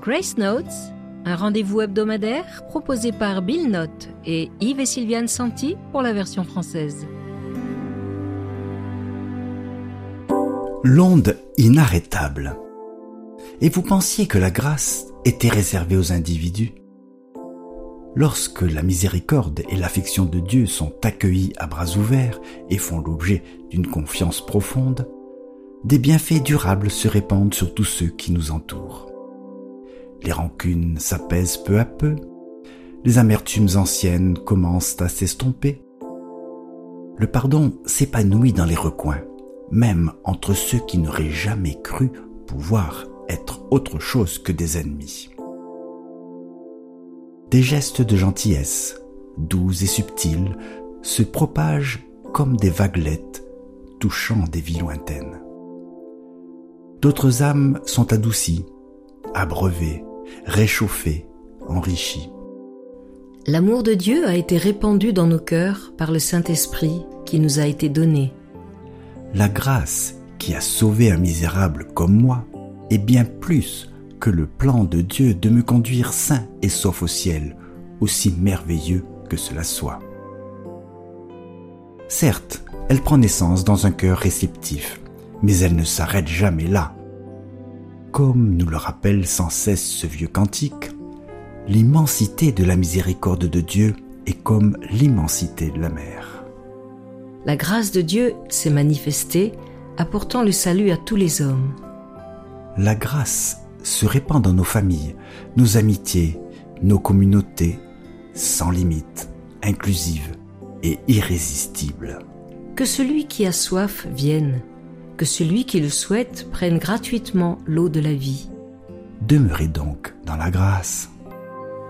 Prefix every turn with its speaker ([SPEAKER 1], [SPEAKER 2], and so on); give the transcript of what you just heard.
[SPEAKER 1] Grace Notes, un rendez-vous hebdomadaire proposé par Bill Note et Yves et Sylviane Santi pour la version française.
[SPEAKER 2] L'onde inarrêtable. Et vous pensiez que la grâce était réservée aux individus? Lorsque la miséricorde et l'affection de Dieu sont accueillies à bras ouverts et font l'objet d'une confiance profonde, des bienfaits durables se répandent sur tous ceux qui nous entourent. Les rancunes s'apaisent peu à peu, les amertumes anciennes commencent à s'estomper. Le pardon s'épanouit dans les recoins, même entre ceux qui n'auraient jamais cru pouvoir être autre chose que des ennemis. Des gestes de gentillesse, doux et subtils, se propagent comme des vaguelettes touchant des vies lointaines. D'autres âmes sont adoucies, abreuvées, réchauffées, enrichies.
[SPEAKER 1] L'amour de Dieu a été répandu dans nos cœurs par le Saint-Esprit qui nous a été donné.
[SPEAKER 2] La grâce qui a sauvé un misérable comme moi est bien plus que le plan de Dieu de me conduire sain et sauf au ciel, aussi merveilleux que cela soit. Certes, elle prend naissance dans un cœur réceptif, mais elle ne s'arrête jamais là. Comme nous le rappelle sans cesse ce vieux cantique, l'immensité de la miséricorde de Dieu est comme l'immensité de la mer.
[SPEAKER 1] La grâce de Dieu s'est manifestée, apportant le salut à tous les hommes.
[SPEAKER 2] La grâce se répand dans nos familles, nos amitiés, nos communautés, sans limite, inclusive et irrésistible.
[SPEAKER 1] Que celui qui a soif vienne, que celui qui le souhaite prenne gratuitement l'eau de la vie.
[SPEAKER 2] Demeurez donc dans la grâce.